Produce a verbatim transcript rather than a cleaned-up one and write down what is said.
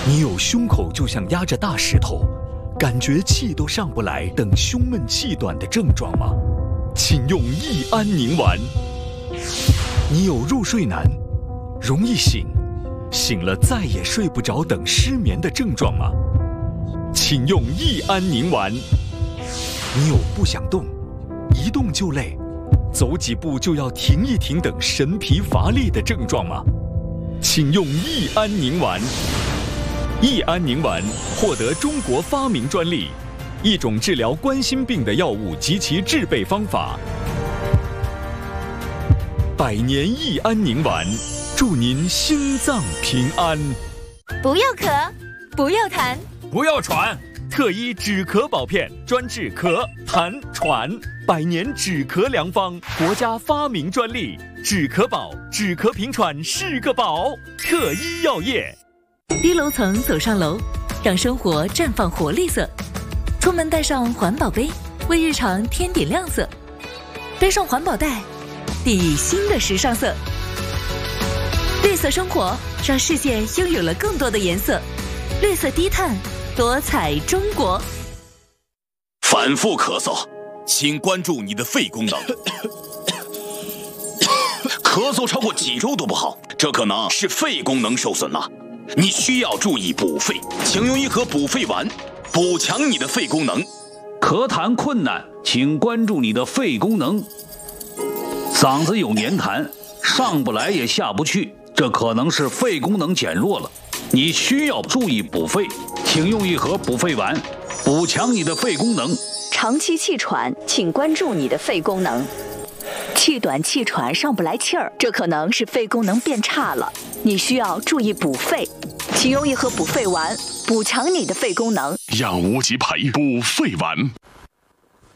你有胸口就像压着大石头，感觉气都上不来等胸闷气短的症状吗？请用益安宁丸。你有入睡难、容易醒、醒了再也睡不着等失眠的症状吗？请用益安宁丸。你有不想动、一动就累、走几步就要停一停等神疲乏力的症状吗？请用益安宁丸。益安宁丸获得中国发明专利，一种治疗冠心病的药物及其制备方法。百年益安宁丸，祝您心脏平安。 不要咳，不要痰， 不要喘。 特医止咳宝片，专治咳、痰、喘，百年止咳良方，国家发明专利。止咳宝，止咳平喘是个宝。特医药业。 低楼层走上楼，让生活绽放活力色。出门带上环保杯，为日常添点亮色。背上环保袋，砥砺新的时尚色。绿色生活，让世界拥有了更多的颜色。绿色低碳，多彩中国。 反复咳嗽，请关注你的肺功能。咳嗽超过几周都不好，这可能是肺功能受损了。你需要注意补肺，请用一盒补肺丸，补强你的肺功能。 咳痰困难，请关注你的肺功能。嗓子有黏痰，上不来也下不去，这可能是肺功能减弱了。你需要注意补肺，请用一盒补肺丸，补强你的肺功能。 长期气喘，请关注你的肺功能。气短气喘上不来气儿，这可能是肺功能变差了，你需要注意补肺，请用一盒补肺丸，补强你的肺功能。 养无极培补肺丸。